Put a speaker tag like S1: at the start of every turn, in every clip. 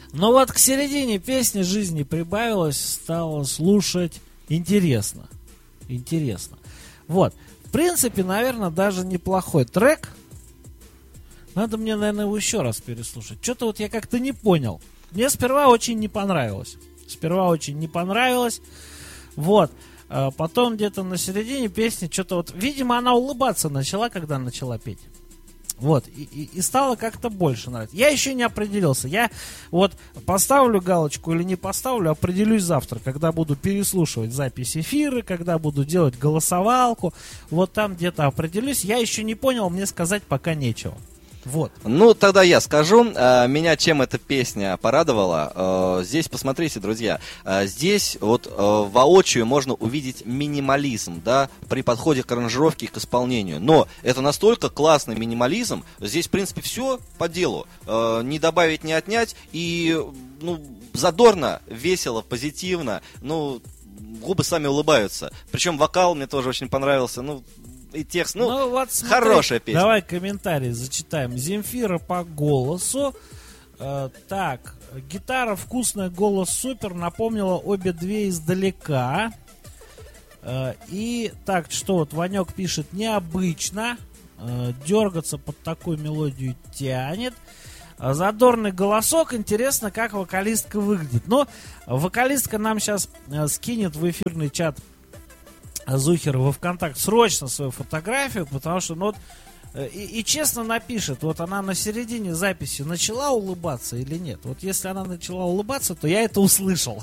S1: Но вот к середине песни жизни прибавилось, стало слушать интересно. Интересно. Вот. В принципе, наверное, даже неплохой трек. Надо мне, наверное, его еще раз переслушать. Что-то вот я как-то не понял. Мне сперва очень не понравилось. Вот. Потом где-то на середине песни что-то вот... Видимо, она улыбаться начала, когда начала петь. Вот. И стало как-то больше нравиться. Я еще не определился. Я вот поставлю галочку или не поставлю, определюсь завтра, когда буду переслушивать запись эфира, когда буду делать голосовалку. Вот там где-то определюсь. Я еще не понял, мне сказать пока нечего. Вот.
S2: Ну, тогда я скажу, меня чем эта песня порадовала. Здесь, посмотрите, друзья, здесь вот воочию можно увидеть минимализм, да, при подходе к аранжировке и к исполнению. Но это настолько классный минимализм, здесь, в принципе, все по делу. Не добавить, не отнять, и, ну, задорно, весело, позитивно, ну, губы сами улыбаются. Причем вокал мне тоже очень понравился, ну, и текст, ну вот смотри, хорошая песня.
S1: Давай комментарии зачитаем. Земфира по голосу. Так, гитара вкусная, голос супер. Напомнила обе две издалека. И так, что вот Ванек пишет: необычно. Дергаться под такую мелодию тянет. Задорный голосок. Интересно, как вокалистка выглядит. Но вокалистка нам сейчас скинет в эфирный чат Зухера во ВКонтакте срочно свою фотографию, потому что, ну, вот, и честно напишет, вот она на середине записи начала улыбаться или нет. Вот если она начала улыбаться, то я это услышал.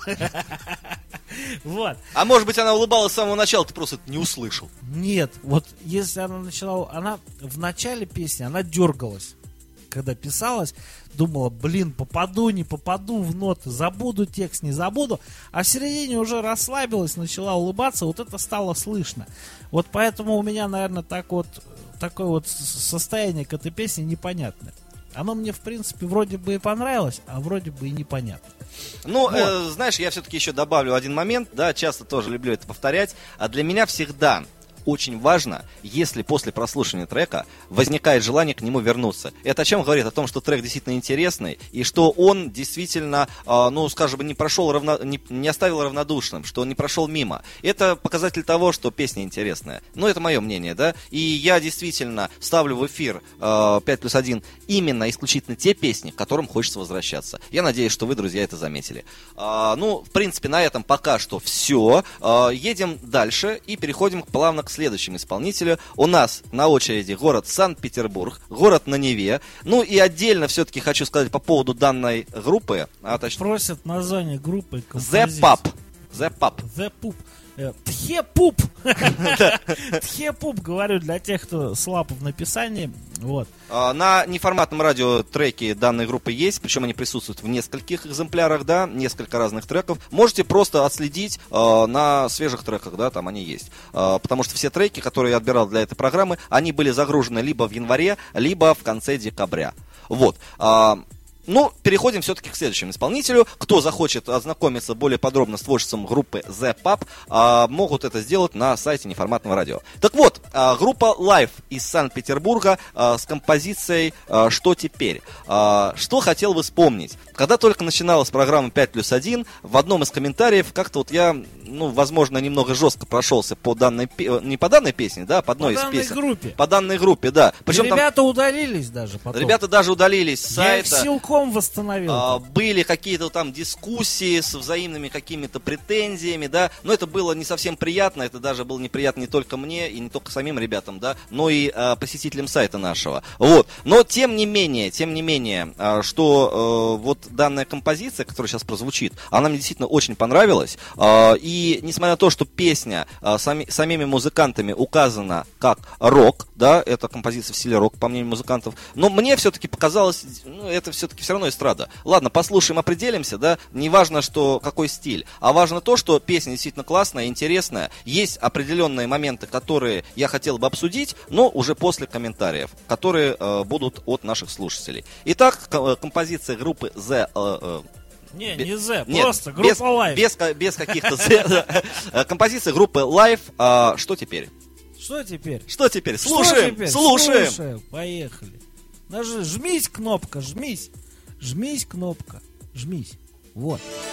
S1: Вот.
S2: А может быть, она улыбалась с самого начала, ты просто это не услышал?
S1: Нет, вот если она начала, она в начале песни, она дергалась. Когда писалась, думала, блин, попаду, не попаду в ноты, забуду текст, не забуду. А в середине уже расслабилась, начала улыбаться, вот это стало слышно. Вот поэтому у меня, наверное, такое вот состояние к этой песне непонятное. Оно мне, в принципе, вроде бы и понравилось, а вроде бы и непонятно.
S2: Ну, вот. Знаешь, я все-таки еще добавлю один момент, да, часто тоже люблю это повторять. А для меня всегда очень важно, если после прослушивания трека возникает желание к нему вернуться. Это о чем говорит? О том, что трек действительно интересный, и что он действительно, ну, скажем, не оставил равнодушным, что он не прошел мимо. Это показатель того, что песня интересная. Ну, это мое мнение, да? И я действительно ставлю в эфир 5+1 именно исключительно те песни, к которым хочется возвращаться. Я надеюсь, что вы, друзья, это заметили. Ну, в принципе, на этом пока что все. Едем дальше и переходим плавно к следующему исполнителю. У нас на очереди город Санкт-Петербург, город на Неве. Ну и отдельно все-таки хочу сказать по поводу данной группы.
S1: Просят название группы.
S2: The Pub.
S1: The Pub. Тхе-пуп. Тхе-пуп, говорю, для тех, кто слаб в написании. Вот.
S2: На неформатном радио треки данной группы есть, причем они присутствуют в нескольких экземплярах, да, несколько разных треков. Можете просто отследить на свежих треках, да, там они есть. Потому что все треки, которые я отбирал для этой программы, они были загружены либо в январе, либо в конце декабря. Вот. Ну, переходим все-таки к следующему исполнителю. Кто захочет ознакомиться более подробно с творчеством группы The Pub, могут это сделать на сайте неформатного радио. Так вот, группа Live из Санкт-Петербурга с композицией «Что теперь?». Что хотел бы вспомнить? Когда только начиналась программа 5+1, в одном из комментариев как-то вот я, ну, возможно, немного жестко прошелся по данной, не по данной песне, да, по одной из песен.
S1: Группе.
S2: По данной группе, да.
S1: Причем ребята удалились даже потом.
S2: Ребята даже удалились с сайта.
S1: Я их силком восстановил.
S2: Были какие-то там дискуссии с взаимными какими-то претензиями, да, но это было не совсем приятно, это даже было неприятно не только мне и не только самим ребятам, да, но и посетителям сайта нашего. Вот. Но тем не менее, что вот данная композиция, которая сейчас прозвучит, она мне действительно очень понравилась. И несмотря на то, что песня самими музыкантами указана как рок, да, это композиция в стиле рок, по мнению музыкантов, но мне все-таки показалось, ну, это все-таки все равно эстрада. Ладно, послушаем, определимся, да, не важно, что какой стиль, а важно то, что песня действительно классная, интересная, есть определенные моменты, которые я хотел бы обсудить, но уже после комментариев, которые будут от наших слушателей. Итак, композиция группы The...
S1: Не The,
S2: нет,
S1: просто группа Live.
S2: Без каких-то The. Композиция группы Live. Что теперь?
S1: Что теперь?
S2: Что теперь? Слушаем.
S1: Поехали. Даже жмись, кнопка, жмись. Жмись, кнопка. жмись. Вот.